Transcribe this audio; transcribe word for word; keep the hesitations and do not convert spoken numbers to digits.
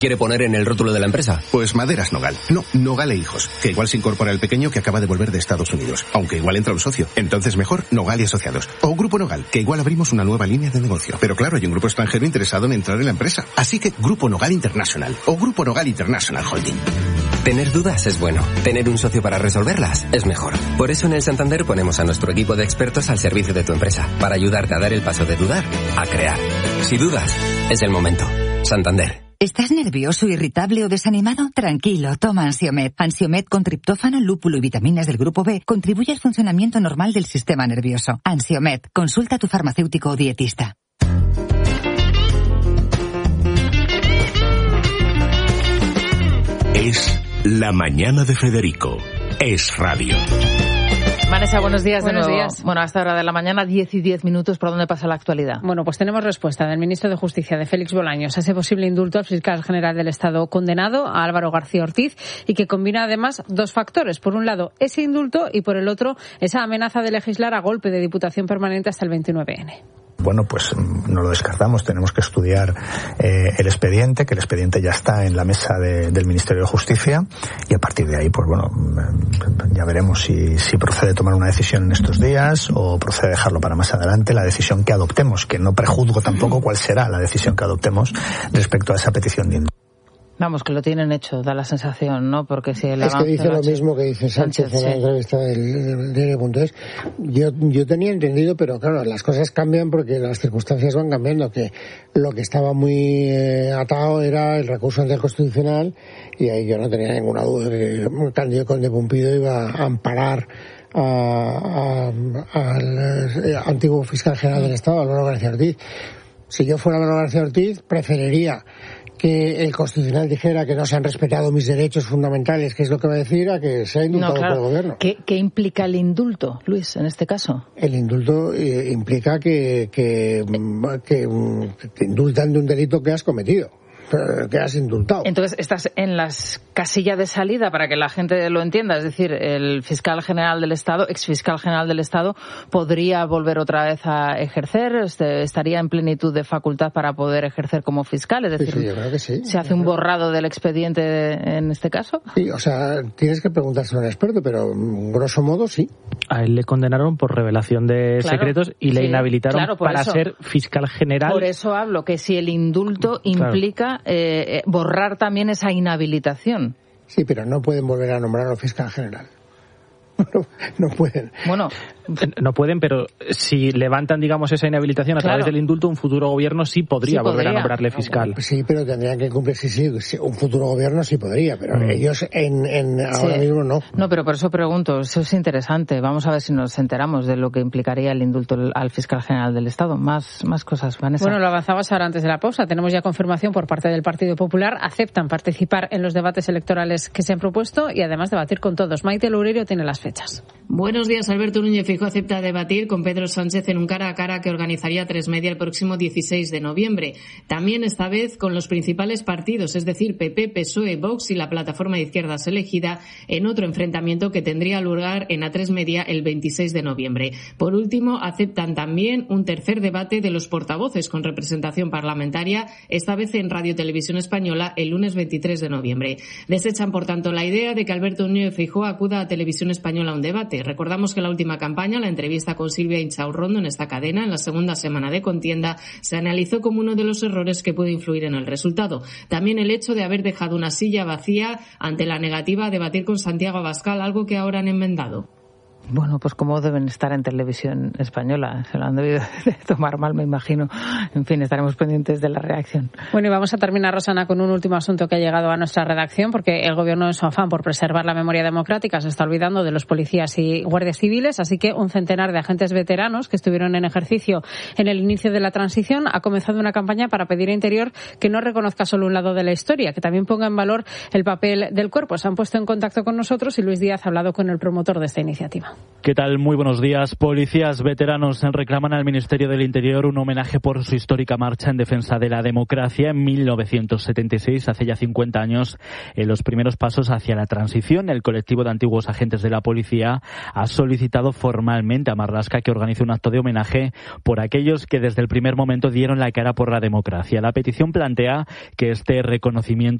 quiere poner en el rótulo de la empresa? Pues Maderas Nogal. No, Nogal e Hijos. Que igual se incorpora el pequeño que acaba de volver de Estados Unidos. Aunque igual entra un socio. Entonces mejor Nogal y Asociados. O Grupo Nogal, que igual abrimos una nueva línea de negocio. Pero claro, hay un grupo extranjero interesado en entrar en la empresa. Así que Grupo Nogal International. O Grupo Nogal International Holding. Tener dudas es bueno. Tener un socio para resolverlas es mejor. Por eso en el Santander ponemos a nuestro equipo de expertos al servicio de tu empresa. Para ayudarte a dar el paso de dudar a crear. Si dudas, es el momento. Santander. ¿Estás nervioso, irritable o desanimado? Tranquilo, toma Ansiomed. Ansiomed con triptófano, lúpulo y vitaminas del grupo B contribuye al funcionamiento normal del sistema nervioso. Ansiomed, consulta a tu farmacéutico o dietista. Es La Mañana de Federico. Es radio. Vanessa, buenos días buenos de nuevo. Días. Bueno, a esta hora de la mañana, diez y diez minutos, ¿por dónde pasa la actualidad? Bueno, pues tenemos respuesta del ministro de Justicia, de Félix Bolaños, a ese posible indulto al fiscal general del Estado condenado, a Álvaro García Ortiz, y que combina además dos factores. Por un lado, ese indulto y por el otro, esa amenaza de legislar a golpe de Diputación Permanente hasta el veintinueve ene. Bueno, pues no lo descartamos. Tenemos que estudiar eh, el expediente, que el expediente ya está en la mesa de, del Ministerio de Justicia, y a partir de ahí, pues bueno, ya veremos si, si procede tomar una decisión en estos días o procede dejarlo para más adelante, la decisión que adoptemos, que no prejuzgo tampoco cuál será la decisión que adoptemos respecto a esa petición de indulto. Vamos, que lo tienen hecho, da la sensación, ¿no? Porque si el es que dice lo mismo que dice Sánchez, Sánchez en la sí. entrevista del diario punto es. Yo, yo tenía entendido, pero claro, las cosas cambian porque las circunstancias van cambiando, que lo que estaba muy eh, atado era el recurso ante el Constitucional, y ahí yo no tenía ninguna duda que Cándido Conde Pumpido iba a amparar a, a, al antiguo fiscal general del Estado, Álvaro García Ortiz. Si yo fuera Álvaro García Ortiz, preferiría que el Constitucional dijera que no se han respetado mis derechos fundamentales, que es lo que va a decir, a que sea indultado no, claro. por el gobierno. ¿Qué, ¿Qué implica el indulto, Luis, en este caso? El indulto eh, implica que, que, que te indultan de un delito que has cometido, que has indultado. Entonces, estás en las casillas de salida, para que la gente lo entienda, es decir, el fiscal general del Estado, exfiscal general del Estado, podría volver otra vez a ejercer, estaría en plenitud de facultad para poder ejercer como fiscal, es decir, sí, sí, yo creo que sí. ¿se hace un borrado del expediente en este caso? Sí, o sea, tienes que preguntárselo a un experto, pero grosso modo sí. A él le condenaron por revelación de claro, secretos y le sí, inhabilitaron claro, para eso. ser fiscal general. Por eso hablo, que si el indulto implica claro. eh, borrar también esa inhabilitación. Sí, pero no pueden volver a nombrarlo fiscal general. No, no pueden. Bueno, no pueden, pero si levantan, digamos, esa inhabilitación a claro. través del indulto, un futuro gobierno sí podría sí volver podría. a nombrarle fiscal. Sí, pero tendrían que cumplir, sí, sí, sí un futuro gobierno sí podría, pero mm. ellos en, en ahora sí. mismo no. No, pero por eso pregunto, eso es interesante. Vamos a ver si nos enteramos de lo que implicaría el indulto al fiscal general del Estado. Más, más cosas, Vanessa. Bueno, lo avanzabas ahora antes de la pausa. Tenemos ya confirmación por parte del Partido Popular. Aceptan participar en los debates electorales que se han propuesto y además debatir con todos. Maite Loureiro tiene las fechas. Buenos días. Alberto Núñez Feijóo acepta debatir con Pedro Sánchez en un cara a cara que organizaría Tres Media el próximo dieciséis de noviembre. También esta vez con los principales partidos, es decir, P P, P S O E, Vox y la plataforma de izquierdas elegida, en otro enfrentamiento que tendría lugar en A tres Media el veintiséis de noviembre. Por último, aceptan también un tercer debate de los portavoces con representación parlamentaria, esta vez en Radio Televisión Española el lunes veintitrés de noviembre. Desechan, por tanto, la idea de que Alberto Núñez Feijóo acuda a Televisión Española a un debate. Recordamos que en la última campaña, la entrevista con Silvia Inchaurrondo en esta cadena, en la segunda semana de contienda, se analizó como uno de los errores que puede influir en el resultado. También el hecho de haber dejado una silla vacía ante la negativa a debatir con Santiago Abascal, algo que ahora han enmendado. Bueno, pues como deben estar en Televisión Española, se lo han debido de tomar mal, me imagino. En fin, estaremos pendientes de la reacción. Bueno, y vamos a terminar, Rosana, con un último asunto que ha llegado a nuestra redacción, porque el Gobierno, en su afán por preservar la memoria democrática, se está olvidando de los policías y guardias civiles, así que un centenar de agentes veteranos que estuvieron en ejercicio en el inicio de la transición ha comenzado una campaña para pedir a Interior que no reconozca solo un lado de la historia, que también ponga en valor el papel del cuerpo. Se han puesto en contacto con nosotros y Luis Díaz ha hablado con el promotor de esta iniciativa. ¿Qué tal? Muy buenos días. Policías veteranos reclaman al Ministerio del Interior un homenaje por su histórica marcha en defensa de la democracia en mil novecientos setenta y seis, hace ya cincuenta años, en los primeros pasos hacia la transición. El colectivo de antiguos agentes de la policía ha solicitado formalmente a Marlaska que organice un acto de homenaje por aquellos que desde el primer momento dieron la cara por la democracia. La petición plantea que este reconocimiento